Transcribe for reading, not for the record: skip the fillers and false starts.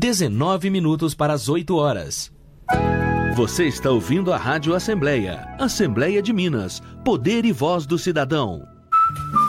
19 minutos para as 8 horas. Você está ouvindo a Rádio Assembleia. Assembleia de Minas. Poder e voz do cidadão.